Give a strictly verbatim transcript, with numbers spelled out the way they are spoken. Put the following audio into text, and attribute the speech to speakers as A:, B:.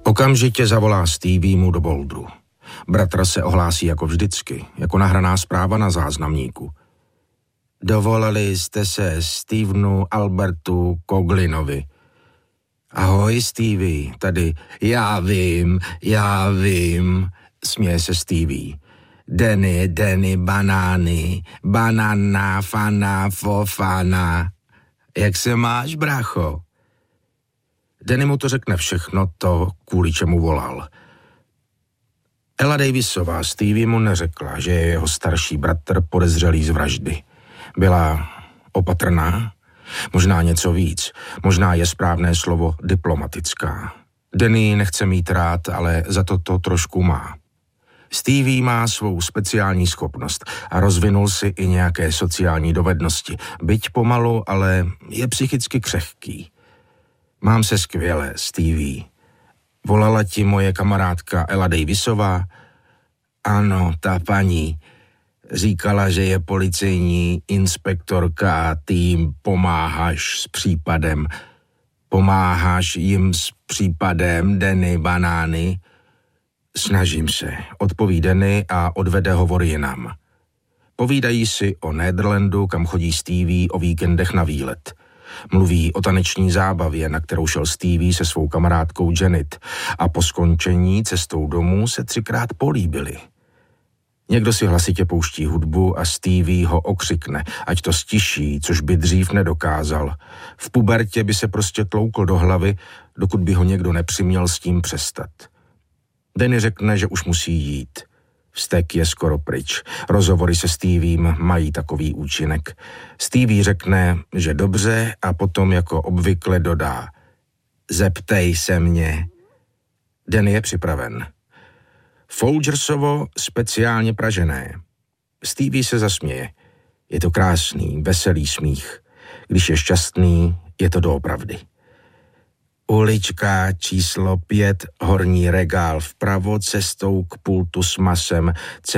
A: Okamžitě zavolá Stevie do Boulderu. Bratr se ohlásí jako vždycky, jako nahraná zpráva na záznamníku. Dovolali jste se Stevenu Albertu Coglinovi. Ahoj, Stevie, tady. Já vím, já vím, směje se Stevie. Denny, Denny, banány, banana, fana, fofana. Jak se máš, brácho? Denny mu to řekne všechno to, kvůli čemu volal. Ella Davisová Stevie mu neřekla, že je jeho starší bratr podezřelý z vraždy. Byla opatrná, možná něco víc, možná je správné slovo diplomatická. Denny nechce mít rád, ale za to to trošku má. Stevie má svou speciální schopnost a rozvinul si i nějaké sociální dovednosti. Byť pomalu, ale je psychicky křehký. Mám se skvěle, Stevie. Volala ti moje kamarádka Ella Davisová? Ano, ta paní. Říkala, že je policejní inspektorka a ty jim pomáháš s případem. Pomáháš jim s případem, Denny, banány? Snažím se, odpoví Denny a odvede hovor jinam. Povídají si o Nederlandu, kam chodí Stevie o víkendech na výlet. Mluví o taneční zábavě, na kterou šel Stevie se svou kamarádkou Janet a po skončení cestou domů se třikrát políbili. Někdo si hlasitě pouští hudbu a Stevie ho okřikne, ať to stiší, což by dřív nedokázal. V pubertě by se prostě tloukl do hlavy, dokud by ho někdo nepřiměl s tím přestat. Denny řekne, že už musí jít. Vztek je skoro pryč. Rozhovory se Steviem mají takový účinek. Stevie řekne, že dobře a potom jako obvykle dodá. Zeptej se mě. Denny je připraven. Folgersovo speciálně pražené. Stevie se zasměje. Je to krásný, veselý smích. Když je šťastný, je to doopravdy. Ulička číslo pět, horní regál vpravo, cestou k pultu s masem.